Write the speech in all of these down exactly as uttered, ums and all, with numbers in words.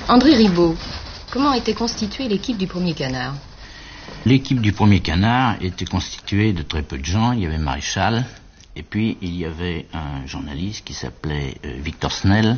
André Ribaud, comment était constituée l'équipe du Premier Canard? L'équipe du Premier Canard était constituée de très peu de gens. Il y avait Maréchal, et puis il y avait un journaliste qui s'appelait euh, Victor Snell,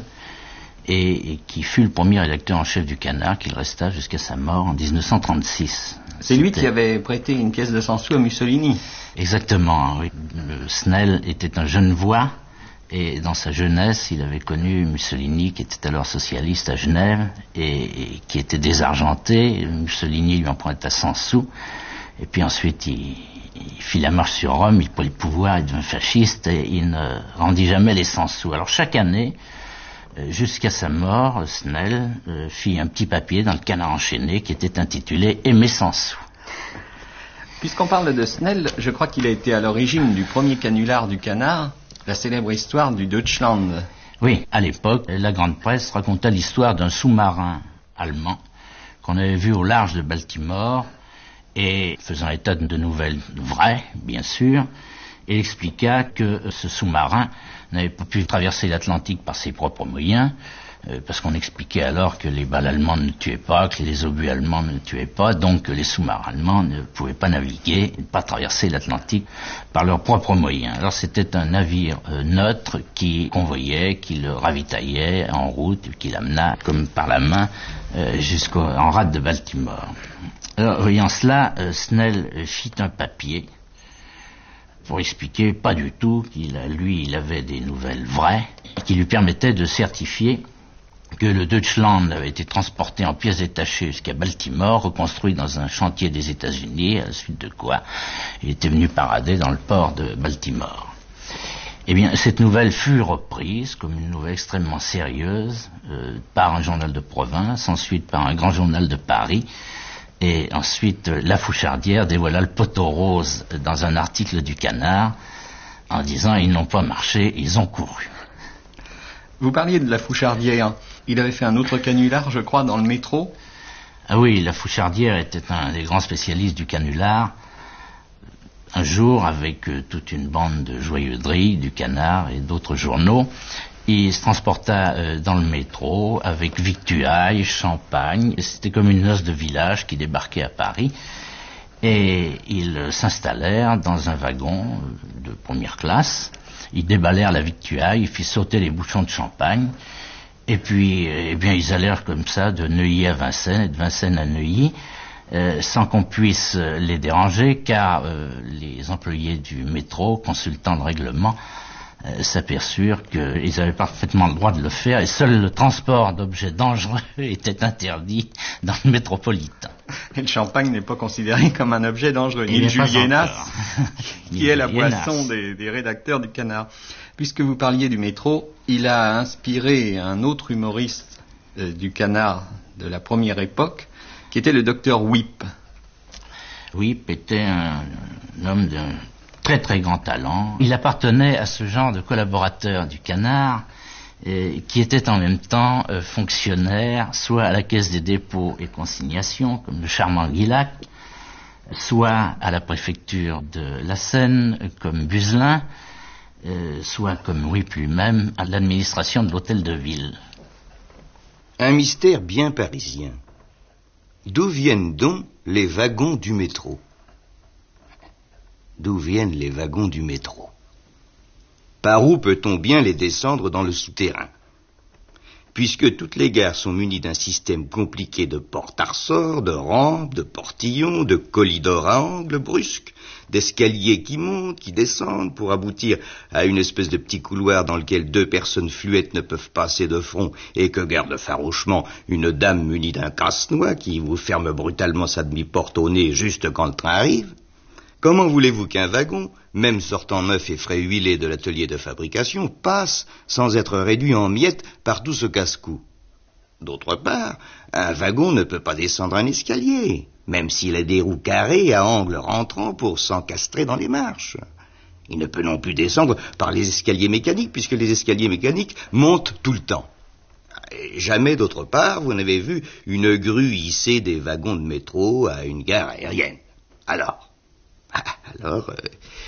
et, et qui fut le premier rédacteur en chef du Canard, qu'il resta jusqu'à sa mort en dix-neuf cent trente-six. C'est lui qui avait prêté une pièce de cent sous à Mussolini. Exactement, oui. Le Snell était un Genevois, et dans sa jeunesse, il avait connu Mussolini, qui était alors socialiste à Genève, et, et qui était désargenté. Mussolini lui emprunta cent sous, et puis ensuite il, il fit la marche sur Rome, il prit le pouvoir, il devint fasciste, et il ne rendit jamais les cent sous. Alors chaque année, jusqu'à sa mort, Snell euh, fit un petit papier dans le Canard enchaîné qui était intitulé « Aimer sans sous ». Puisqu'on parle de Snell, je crois qu'il a été à l'origine du premier canular du Canard, la célèbre histoire du Deutschland. Oui, à l'époque, la grande presse raconta l'histoire d'un sous-marin allemand qu'on avait vu au large de Baltimore, et faisant état de nouvelles vraies, bien sûr, il expliqua que ce sous-marin n'avait pas pu traverser l'Atlantique par ses propres moyens, euh, parce qu'on expliquait alors que les balles allemandes ne tuaient pas, que les obus allemands ne tuaient pas, donc que les sous-marins allemands ne pouvaient pas naviguer, ne pas traverser l'Atlantique par leurs propres moyens. Alors c'était un navire euh, neutre qui convoyait, qui le ravitaillait en route, qui l'amena comme par la main euh, jusqu'en rade de Baltimore. Alors, voyant cela, euh, Snell fit un papier pour expliquer pas du tout qu'il a, lui, il avait des nouvelles vraies, qui lui permettaient de certifier que le Deutschland avait été transporté en pièces détachées jusqu'à Baltimore, reconstruit dans un chantier des États-Unis, à la suite de quoi il était venu parader dans le port de Baltimore. Eh bien, cette nouvelle fut reprise comme une nouvelle extrêmement sérieuse euh, par un journal de province, ensuite par un grand journal de Paris, et ensuite La Fouchardière dévoila le poteau rose dans un article du Canard en disant ils n'ont pas marché, ils ont couru. Vous parliez de La Fouchardière. Il avait fait un autre canular, je crois, dans le métro. Ah oui, La Fouchardière était un des grands spécialistes du canular. Un jour, avec euh, toute une bande de joyeuderies du Canard et d'autres journaux, il se transporta euh, dans le métro avec victuailles, champagne. C'était comme une noce de village qui débarquait à Paris. Et ils s'installèrent dans un wagon de première classe. Ils déballèrent la victuaille, ils firent sauter les bouchons de champagne. Et puis, eh bien, ils allèrent comme ça de Neuilly à Vincennes et de Vincennes à Neuilly, euh, sans qu'on puisse les déranger, car euh, les employés du métro, consultant le règlement, Euh, s'aperçurent qu'ils avaient parfaitement le droit de le faire, et seul le transport d'objets dangereux était interdit dans le métropolitain. Et le champagne n'est pas considéré comme un objet dangereux. Ni le Julienas, qui est la boisson des, des rédacteurs du Canard. Puisque vous parliez du métro, il a inspiré un autre humoriste euh, du Canard de la première époque, qui était le docteur Whip. Whip était un, un homme d'un très très grand talent. Il appartenait à ce genre de collaborateurs du Canard euh, qui étaient en même temps euh, fonctionnaires, soit à la Caisse des dépôts et consignations, comme le charmant Guillac, soit à la préfecture de la Seine, comme Buzelin, euh, soit comme Whip lui-même, à l'administration de l'hôtel de ville. Un mystère bien parisien. D'où viennent donc les wagons du métro ? D'où viennent les wagons du métro? Par où peut-on bien les descendre dans le souterrain? Puisque toutes les gares sont munies d'un système compliqué de portes à ressort, de rampes, de portillons, de corridors à angles brusques, d'escaliers qui montent, qui descendent, pour aboutir à une espèce de petit couloir dans lequel deux personnes fluettes ne peuvent passer de front, et que garde farouchement une dame munie d'un casse-noix qui vous ferme brutalement sa demi-porte au nez juste quand le train arrive. Comment voulez-vous qu'un wagon, même sortant neuf et frais huilé de l'atelier de fabrication, passe sans être réduit en miettes par tout ce casse-cou? D'autre part, un wagon ne peut pas descendre un escalier, même s'il a des roues carrées à angles rentrants pour s'encastrer dans les marches. Il ne peut non plus descendre par les escaliers mécaniques, puisque les escaliers mécaniques montent tout le temps. Et jamais, d'autre part, vous n'avez vu une grue hisser des wagons de métro à une gare aérienne. Alors Alors, euh,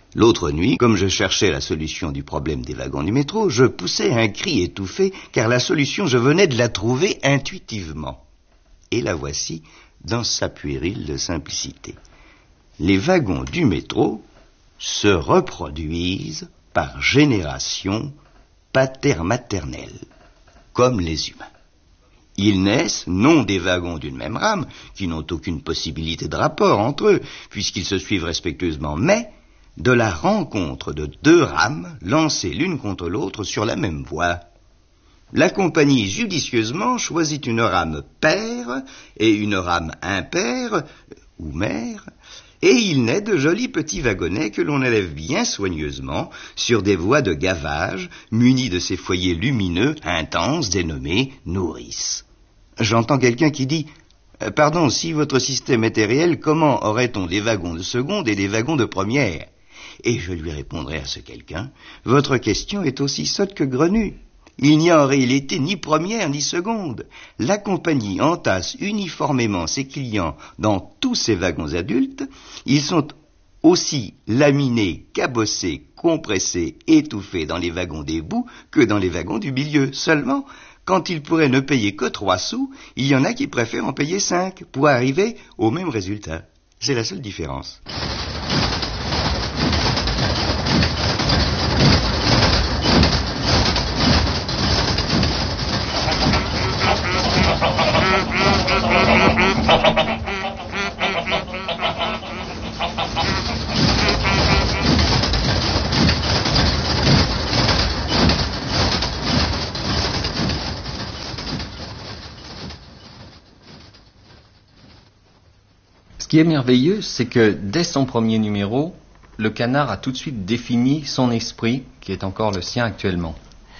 L'autre nuit, comme je cherchais la solution du problème des wagons du métro, je poussai un cri étouffé, car la solution, je venais de la trouver intuitivement. Et la voici dans sa puérile simplicité. Les wagons du métro se reproduisent par génération pater-maternelle, comme les humains. Ils naissent non des wagons d'une même rame, qui n'ont aucune possibilité de rapport entre eux, puisqu'ils se suivent respectueusement, mais de la rencontre de deux rames lancées l'une contre l'autre sur la même voie. La compagnie judicieusement choisit une rame père et une rame impaire, ou mère, et il naît de jolis petits wagonnets que l'on élève bien soigneusement sur des voies de gavage munis de ces foyers lumineux intenses dénommés nourrices. J'entends quelqu'un qui dit « Pardon, si votre système était réel, comment aurait-on des wagons de seconde et des wagons de première ?» Et je lui répondrai à ce quelqu'un « Votre question est aussi sotte que grenue. Il n'y a en réalité ni première ni seconde. La compagnie entasse uniformément ses clients dans tous ses wagons adultes. Ils sont aussi laminés, cabossés, compressés, étouffés dans les wagons des bouts que dans les wagons du milieu. Seulement, quand ils pourraient ne payer que trois sous, il y en a qui préfèrent en payer cinq pour arriver au même résultat. C'est la seule différence. Ce qui est merveilleux, c'est que dès son premier numéro, le Canard a tout de suite défini son esprit, qui est encore le sien actuellement.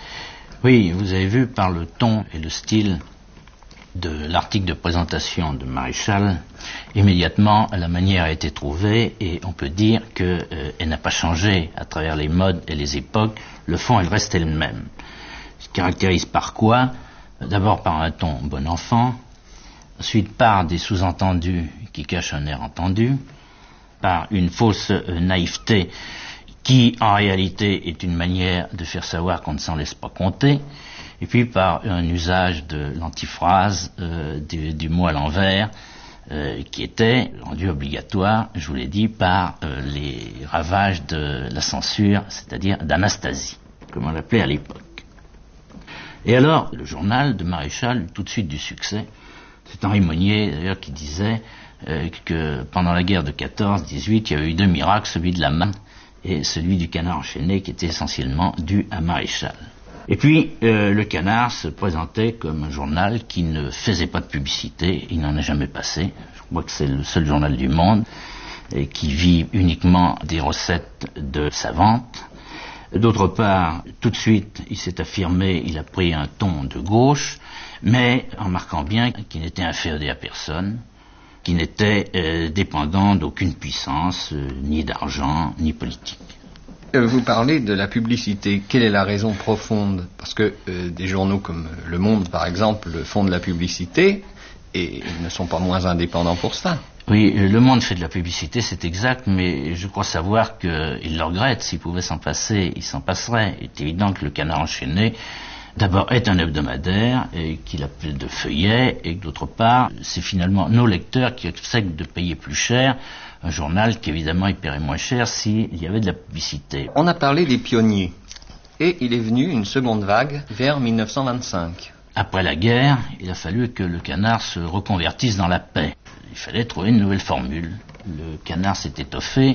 Oui, vous avez vu par le ton et le style de l'article de présentation de Maréchal, immédiatement la manière a été trouvée et on peut dire qu'elle euh, n'a pas changé à travers les modes et les époques. Le fond, elle restait le même. Elle se caractérise par quoi? D'abord par un ton bon enfant, ensuite par des sous-entendus qui cachent un air entendu, par une fausse euh, naïveté qui en réalité est une manière de faire savoir qu'on ne s'en laisse pas compter, et puis par un usage de l'antiphrase, euh, du, du mot à l'envers, euh, qui était rendu obligatoire, je vous l'ai dit, par euh, les ravages de la censure, c'est-à-dire d'Anastasie, comme on l'appelait à l'époque. Et alors, le journal de Maréchal eut tout de suite du succès. C'est Henri Monnier, d'ailleurs, qui disait euh, que pendant la guerre de quatorze dix-huit, il y avait eu deux miracles, celui de la main et celui du Canard enchaîné, qui était essentiellement dû à Maréchal. Et puis, euh, le Canard se présentait comme un journal qui ne faisait pas de publicité, il n'en a jamais passé. Je crois que c'est le seul journal du monde et qui vit uniquement des recettes de sa vente. D'autre part, tout de suite, il s'est affirmé, il a pris un ton de gauche, mais en marquant bien qu'il n'était inféodé à personne, qu'il n'était euh, dépendant d'aucune puissance, euh, ni d'argent, ni politique. Vous parlez de la publicité. Quelle est la raison profonde? Parce que euh, des journaux comme Le Monde, par exemple, font de la publicité et ils ne sont pas moins indépendants pour ça. Oui, Le Monde fait de la publicité, c'est exact, mais je crois savoir qu'il le regrette. S'il pouvait s'en passer, il s'en passerait. Il est évident que Le Canard enchaîné, d'abord, est un hebdomadaire et qu'il a plus de feuillets, et que d'autre part, c'est finalement nos lecteurs qui acceptent de payer plus cher un journal qui, évidemment, il paierait moins cher s'il y avait de la publicité. On a parlé des pionniers, et il est venu une seconde vague vers mille neuf cent vingt-cinq. Après la guerre, il a fallu que le Canard se reconvertisse dans la paix. Il fallait trouver une nouvelle formule. Le Canard s'est étoffé,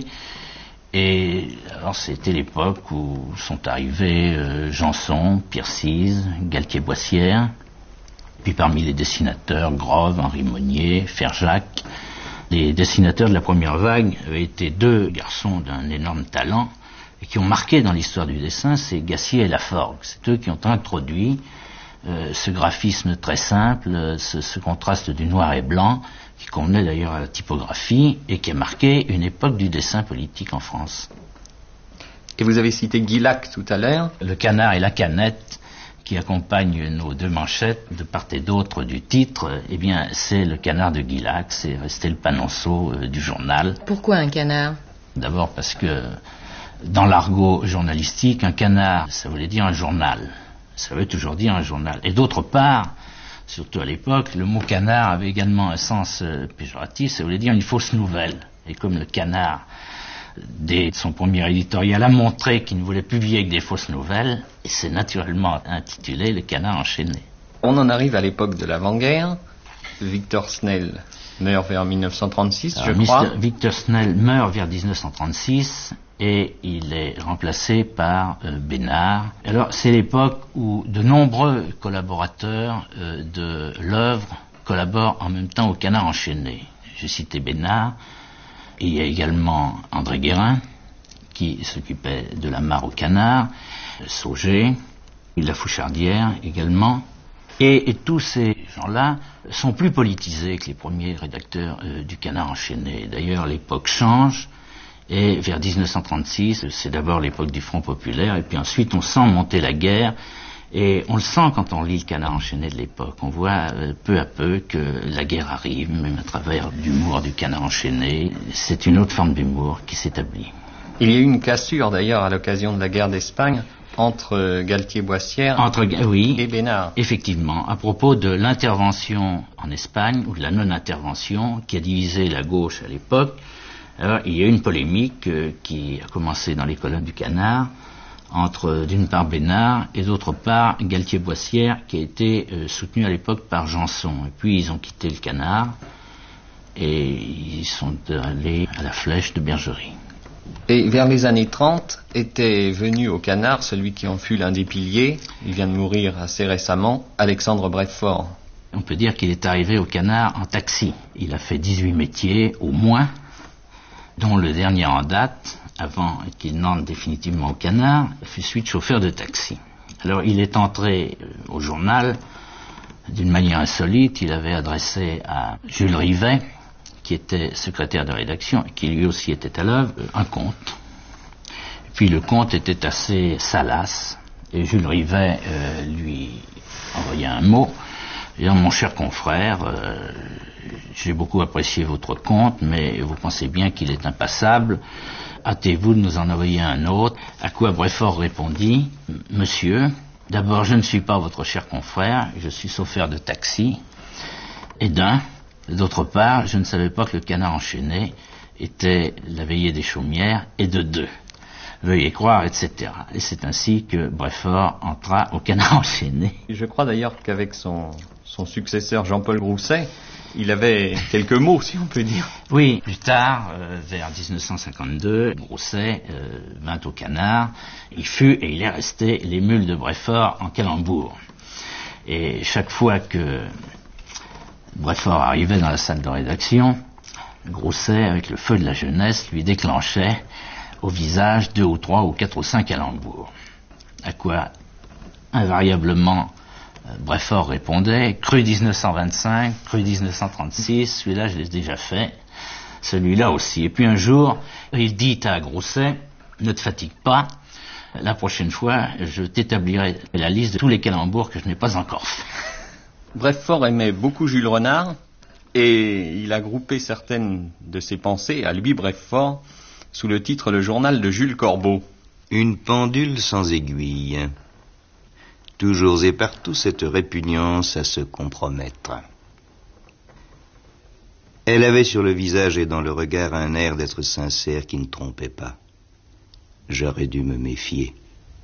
et alors c'était l'époque où sont arrivés euh, Janson, Pircise, Galtier-Boissière, puis parmi les dessinateurs, Grove, Henri Monnier, Ferjacques. Les dessinateurs de la première vague avaient été deux garçons d'un énorme talent et qui ont marqué dans l'histoire du dessin, c'est Gassier et Laforgue. C'est eux qui ont introduit euh, ce graphisme très simple, ce, ce contraste du noir et blanc, qui convenait d'ailleurs à la typographie et qui a marqué une époque du dessin politique en France. Et vous avez cité Guillac tout à l'heure. Le Canard et la canette qui accompagnent nos deux manchettes de part et d'autre du titre, eh bien c'est le Canard de Guillac, c'est resté le panonceau euh, du journal. Pourquoi un canard? D'abord parce que Dans l'argot journalistique, un canard, ça voulait dire un journal. Ça veut toujours dire un journal. Et d'autre part, surtout à l'époque, le mot canard avait également un sens euh, péjoratif, ça voulait dire une fausse nouvelle. Et comme le canard, dès son premier éditorial, a montré qu'il ne voulait publier que des fausses nouvelles, il s'est naturellement intitulé Le Canard enchaîné. On en arrive à l'époque de l'avant-guerre. Victor Snell meurt vers mille neuf cent trente-six, Alors, je crois. mister Victor Snell meurt vers dix-neuf cent trente-six et il est remplacé par euh, Besnard. Alors, c'est l'époque où de nombreux collaborateurs euh, de l'œuvre collaborent en même temps au Canard enchaîné. J'ai cité Besnard. Il y a également André Guérin, qui s'occupait de la mare au canard, Sauger, la Fouchardière également. Et, et tous ces gens-là sont plus politisés que les premiers rédacteurs euh, du Canard enchaîné. D'ailleurs, l'époque change, et vers dix-neuf cent trente-six, c'est d'abord l'époque du Front populaire, et puis ensuite on sent monter la guerre, et on le sent quand on lit le Canard enchaîné de l'époque. On voit euh, peu à peu que la guerre arrive, même à travers l'humour du Canard enchaîné. C'est une autre forme d'humour qui s'établit. Il y a eu une cassure d'ailleurs à l'occasion de la guerre d'Espagne entre Galtier-Boissière entre, oui, et Besnard. Effectivement, à propos de l'intervention en Espagne, ou de la non-intervention, qui a divisé la gauche à l'époque. Alors, il y a eu une polémique euh, qui a commencé dans les colonnes du Canard, entre d'une part Besnard et d'autre part Galtier-Boissière, qui a été euh, soutenu à l'époque par Janson. Et puis ils ont quitté le Canard et ils sont allés à la Flèche de Bergerie. Et vers les années trente, était venu au Canard celui qui en fut l'un des piliers, il vient de mourir assez récemment, Alexandre Breffort. On peut dire qu'il est arrivé au Canard en taxi. Il a fait dix-huit métiers au moins, dont le dernier en date, avant qu'il n'entre définitivement au Canard, fut celui de chauffeur de taxi. Alors il est entré au journal d'une manière insolite. Il avait adressé à Jules Rivet, qui était secrétaire de rédaction, et qui lui aussi était à l'œuvre, un conte. Et puis le conte était assez salace, et Jules Rivet euh, lui envoyait un mot, disant « Mon cher confrère, euh, j'ai beaucoup apprécié votre conte, mais vous pensez bien qu'il est impassable. Hâtez-vous de nous en envoyer un autre. » À quoi Breffort répondit « Monsieur, d'abord je ne suis pas votre cher confrère, je suis chauffeur de taxi, et d'un, d'autre part, je ne savais pas que le Canard enchaîné était la veillée des chaumières, et de deux, veuillez croire, et cetera. Et c'est ainsi que Breffort entra au Canard enchaîné. Je crois d'ailleurs qu'avec son, son successeur Jean-Paul Grousset, il avait quelques mots, si on peut dire. Oui, plus tard, euh, vers dix-neuf cent cinquante-deux, Grousset euh, vint au Canard. Il fut, et il est resté, l'émule de Breffort en calembour. Et chaque fois que Breffort arrivait dans la salle de rédaction, Grousset, avec le feu de la jeunesse, lui déclenchait au visage deux ou trois ou quatre ou cinq calembours. À quoi, invariablement, Breffort répondait « Cru dix-neuf cent vingt-cinq, cru dix-neuf cent trente-six, celui-là je l'ai déjà fait, celui-là aussi. » Et puis un jour, il dit à Grousset « Ne te fatigue pas, la prochaine fois, je t'établirai la liste de tous les calembours que je n'ai pas encore fait. » Breffort aimait beaucoup Jules Renard, et il a groupé certaines de ses pensées, à lui Breffort, sous le titre « Le journal de Jules Corbeau ». Une pendule sans aiguille. Toujours et partout cette répugnance à se compromettre. Elle avait sur le visage et dans le regard un air d'être sincère qui ne trompait pas. J'aurais dû me méfier.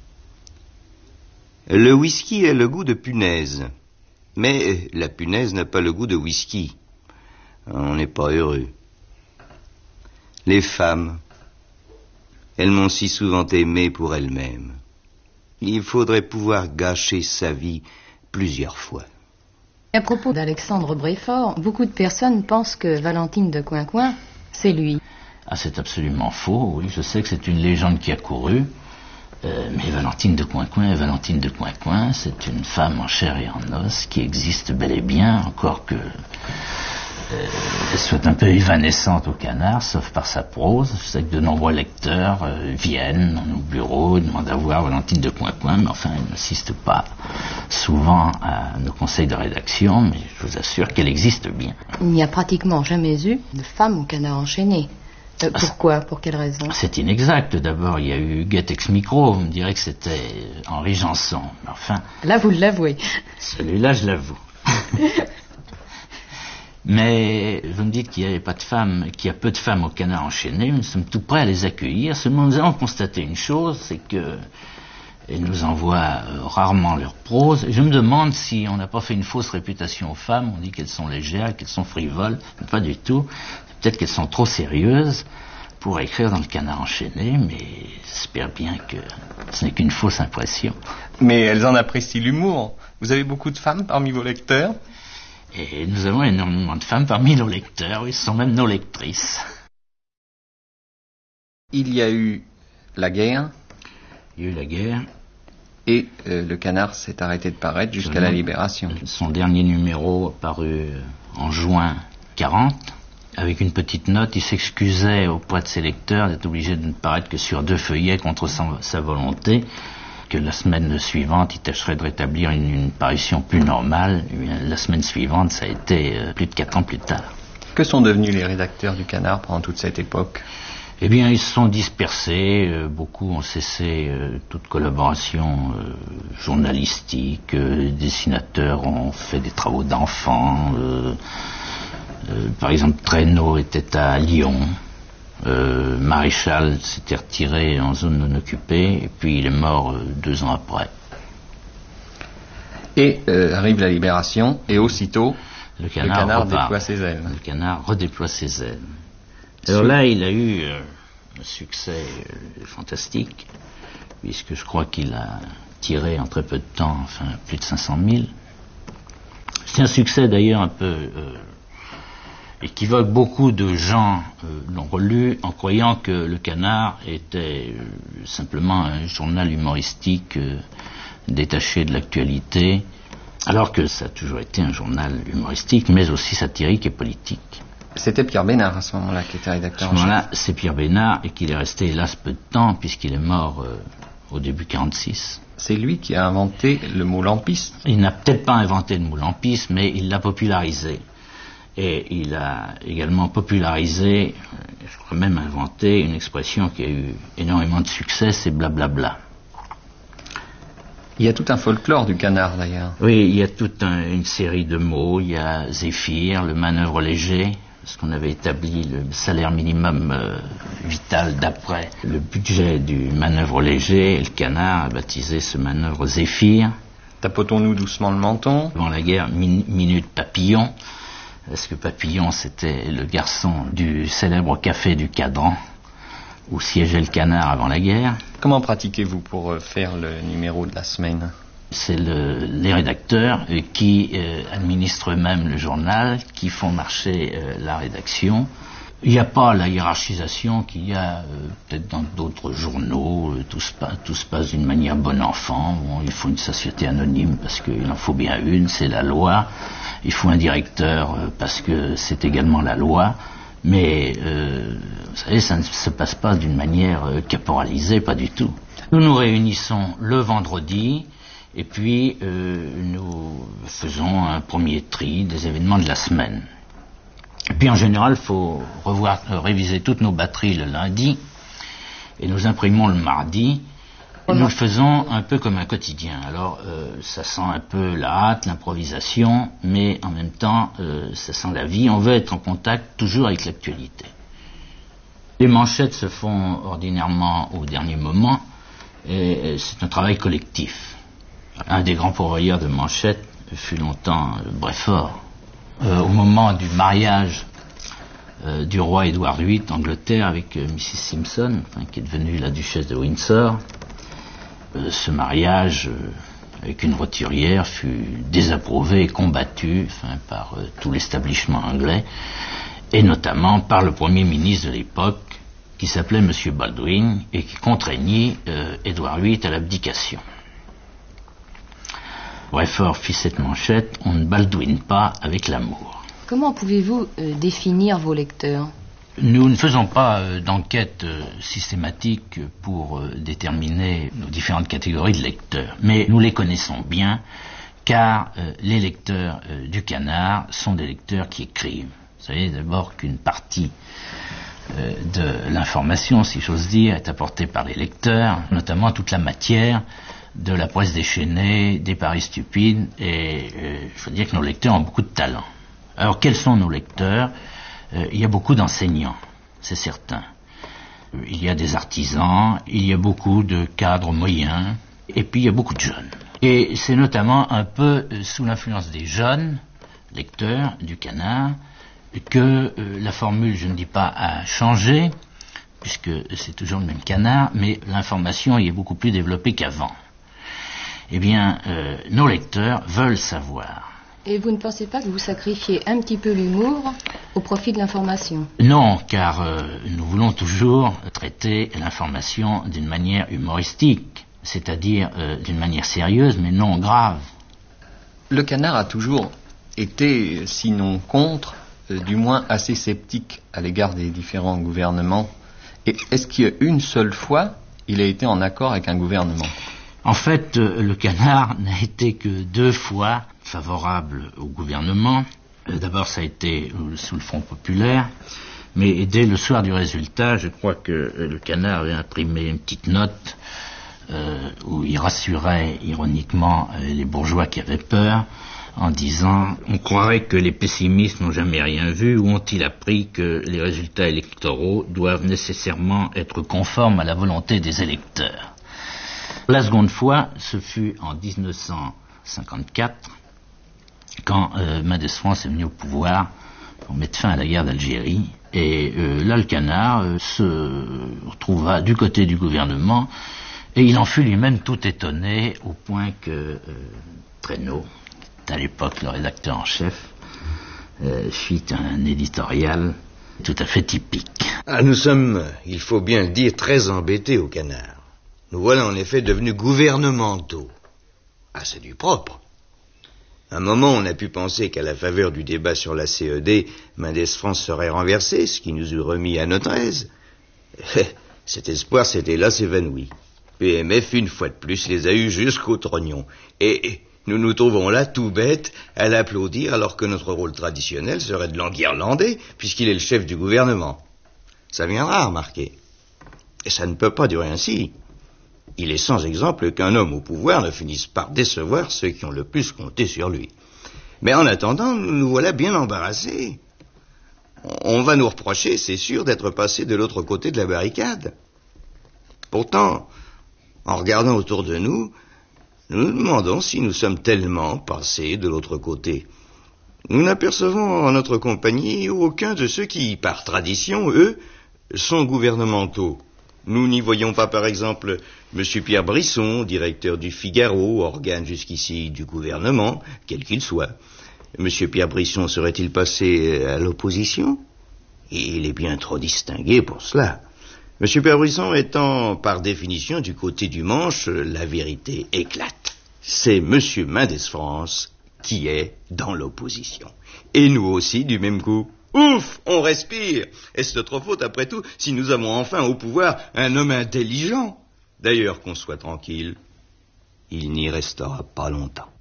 Le whisky a le goût de punaise, mais la punaise n'a pas le goût de whisky. On n'est pas heureux. Les femmes, elles m'ont si souvent aimé pour elles-mêmes. Il faudrait pouvoir gâcher sa vie plusieurs fois. À propos d'Alexandre Breffort, beaucoup de personnes pensent que Valentine de Coincoin, c'est lui. Ah, c'est absolument faux, oui. Je sais que c'est une légende qui a couru. Euh, mais Valentine de Coincoin, Valentine de Coincoin, c'est une femme en chair et en os qui existe bel et bien, encore que euh, elle soit un peu évanescente au Canard, sauf par sa prose. Je sais que de nombreux lecteurs euh, viennent dans nos bureaux, demandent à voir Valentine de Coincoin, mais enfin, ils n'assistent pas souvent à nos conseils de rédaction, mais je vous assure qu'elle existe bien. Il n'y a pratiquement jamais eu de femme au Canard enchaîné. Euh, pourquoi? Pour quelle raison? C'est inexact. D'abord, il y a eu Get Ex Micro. Vous me direz que c'était Henri Janson. Enfin, là, vous l'avouez. Celui-là, je l'avoue. Mais vous me dites qu'il n'y avait pas de femmes, qu'il y a peu de femmes au Canard enchaîné. Nous sommes tout prêts à les accueillir. Seulement, nous avons constaté une chose, c'est que elles nous envoient euh, rarement leur prose. Et je me demande si on n'a pas fait une fausse réputation aux femmes. On dit qu'elles sont légères, qu'elles sont frivoles. Mais pas du tout. Peut-être qu'elles sont trop sérieuses pour écrire dans le Canard enchaîné, mais j'espère bien que ce n'est qu'une fausse impression. Mais elles en apprécient l'humour. Vous avez beaucoup de femmes parmi vos lecteurs? Et nous avons énormément de femmes parmi nos lecteurs, oui, ce sont même nos lectrices. Il y a eu la guerre. Il y a eu la guerre. Et euh, le Canard s'est arrêté de paraître jusqu'à la Libération. Son dernier numéro apparu en juin quarante, avec une petite note, il s'excusait auprès de ses lecteurs d'être obligé de ne paraître que sur deux feuillets contre sa, sa volonté, que la semaine suivante, il tâcherait de rétablir une, une parution plus normale. La semaine suivante, ça a été euh, plus de quatre ans plus tard. Que sont devenus les rédacteurs du Canard pendant toute cette époque? Eh bien, ils se sont dispersés. Euh, beaucoup ont cessé euh, toute collaboration euh, journalistique. Euh, les dessinateurs ont fait des travaux d'enfants. Euh, euh, par exemple, Traîneau était à Lyon. Euh, Maréchal s'était retiré en zone non occupée et puis il est mort euh, deux ans après. Et euh, arrive la Libération et aussitôt le Canard, le canard repart. déploie ses ailes. Le Canard redéploie ses ailes. Alors là, il a eu euh, un succès euh, fantastique, puisque je crois qu'il a tiré en très peu de temps, enfin plus de cinq cent mille. C'est un succès d'ailleurs un peu euh, équivoque. Beaucoup de gens euh, l'ont relu en croyant que le Canard était euh, simplement un journal humoristique euh, détaché de l'actualité, alors que ça a toujours été un journal humoristique, mais aussi satirique et politique. C'était Pierre Bénard à ce moment-là qui était rédacteur en chef. À ce moment-là, c'est Pierre Bénard et qu'il est resté hélas peu de temps puisqu'il est mort euh, au début quarante-six. C'est lui qui a inventé le mot lampiste. Il n'a peut-être pas inventé le mot lampiste, mais il l'a popularisé. Et il a également popularisé, je crois même inventé, une expression qui a eu énormément de succès, c'est blablabla. Il y a tout un folklore du Canard d'ailleurs. Oui, il y a toute un, une série de mots. Il y a Zéphyr, le manœuvre léger, parce qu'on avait établi le salaire minimum euh, vital d'après le budget du manœuvre léger, et le Canard a baptisé ce manœuvre Zéphyr. Tapotons-nous doucement le menton. Avant la guerre, min- minute Papillon, parce que Papillon c'était le garçon du célèbre café du Cadran, où siégeait le Canard avant la guerre. Comment pratiquez-vous pour faire le numéro de la semaine? C'est le, les rédacteurs euh, qui euh, administrent eux-mêmes le journal, qui font marcher euh, la rédaction. Il n'y a pas la hiérarchisation qu'il y a euh, peut-être dans d'autres journaux. Euh, tout, se passe, tout se passe d'une manière bon enfant. Bon, il faut une société anonyme parce qu'il en faut bien une, c'est la loi. Il faut un directeur euh, parce que c'est également la loi. Mais, euh, vous savez, ça ne se passe pas d'une manière euh, caporalisée, pas du tout. Nous nous réunissons le vendredi, et puis euh, nous faisons un premier tri des événements de la semaine. Et puis en général, il faut revoir, euh, réviser toutes nos batteries le lundi, et nous imprimons le mardi. Et nous le faisons un peu comme un quotidien. Alors, euh, ça sent un peu la hâte, l'improvisation, mais en même temps, euh, ça sent la vie. On veut être en contact toujours avec l'actualité. Les manchettes se font ordinairement au dernier moment, et c'est un travail collectif. Un des grands pourvoyeurs de manchettes fut longtemps euh, Breffort. Euh, au moment du mariage euh, du roi Édouard huit d'Angleterre avec euh, missus Simpson, enfin, qui est devenue la duchesse de Windsor, Euh, ce mariage euh, avec une roturière fut désapprouvé et combattu enfin, par euh, tout l'establishment anglais, et notamment par le premier ministre de l'époque, qui s'appelait M. Baldwin, et qui contraignit euh, Édouard huit à l'abdication. Breffort fit cette manchette: on ne baldouine pas avec l'amour. Comment pouvez-vous euh, définir vos lecteurs? Nous ne faisons pas euh, d'enquête euh, systématique pour euh, déterminer nos différentes catégories de lecteurs, mais nous les connaissons bien, car euh, les lecteurs euh, du Canard sont des lecteurs qui écrivent. Vous savez d'abord qu'une partie euh, de l'information, si j'ose dire, est apportée par les lecteurs, notamment toute la matière de la presse déchaînée, des paris stupides, et euh, il faut dire que nos lecteurs ont beaucoup de talent. Alors, quels sont nos lecteurs? euh, Il y a beaucoup d'enseignants, c'est certain. Il y a des artisans, il y a beaucoup de cadres moyens, et puis il y a beaucoup de jeunes. Et c'est notamment un peu sous l'influence des jeunes lecteurs du Canard que euh, la formule, je ne dis pas a changé, puisque c'est toujours le même Canard, mais l'information y est beaucoup plus développée qu'avant. Eh bien, euh, nos lecteurs veulent savoir. Et vous ne pensez pas que vous sacrifiez un petit peu l'humour au profit de l'information? Non, car euh, nous voulons toujours traiter l'information d'une manière humoristique, c'est-à-dire euh, d'une manière sérieuse, mais non grave. Le Canard a toujours été, sinon contre, euh, du moins assez sceptique à l'égard des différents gouvernements. Et est-ce qu'il y a une seule fois, il a été en accord avec un gouvernement? En fait, euh, le Canard n'a été que deux fois favorable au gouvernement. Euh, d'abord, ça a été euh, sous le Front populaire, mais dès le soir du résultat, je crois que euh, le Canard avait imprimé une petite note euh, où il rassurait ironiquement euh, les bourgeois qui avaient peur, en disant « On croirait que les pessimistes n'ont jamais rien vu, ou ont-ils appris que les résultats électoraux doivent nécessairement être conformes à la volonté des électeurs ?» La seconde fois, ce fut en dix-neuf cent cinquante-quatre, quand euh, Mendès France est venu au pouvoir pour mettre fin à la guerre d'Algérie. Et euh, là, le Canard euh, se retrouva du côté du gouvernement, et il en fut lui-même tout étonné, au point que euh, Traîneau, à l'époque le rédacteur en chef, euh, fit un éditorial tout à fait typique. Ah, nous sommes, il faut bien le dire, très embêtés au Canard. Nous voilà en effet devenus gouvernementaux. Ah, c'est du propre. À un moment, on a pu penser qu'à la faveur du débat sur la C E D, Mendès France serait renversé, ce qui nous eût remis à notre aise. Cet espoir s'est hélas évanoui. P M F, une fois de plus, les a eus jusqu'au trognon. Et nous nous trouvons là, tout bêtes, à l'applaudir, alors que notre rôle traditionnel serait de l'enguirlander, puisqu'il est le chef du gouvernement. Ça viendra, remarquez. Et ça ne peut pas durer ainsi. Il est sans exemple qu'un homme au pouvoir ne finisse par décevoir ceux qui ont le plus compté sur lui. Mais en attendant, nous nous voilà bien embarrassés. On va nous reprocher, c'est sûr, d'être passés de l'autre côté de la barricade. Pourtant, en regardant autour de nous, nous nous demandons si nous sommes tellement passés de l'autre côté. Nous n'apercevons en notre compagnie aucun de ceux qui, par tradition, eux, sont gouvernementaux. Nous n'y voyons pas, par exemple, M. Pierre Brisson, directeur du Figaro, organe jusqu'ici du gouvernement, quel qu'il soit. M. Pierre Brisson serait-il passé à l'opposition? Il est bien trop distingué pour cela. M. Pierre Brisson étant, par définition, du côté du manche, la vérité éclate. C'est M. Mendès France qui est dans l'opposition. Et nous aussi, du même coup. Ouf, on respire. Est-ce notre faute, après tout, si nous avons enfin au pouvoir un homme intelligent? D'ailleurs, qu'on soit tranquille, il n'y restera pas longtemps.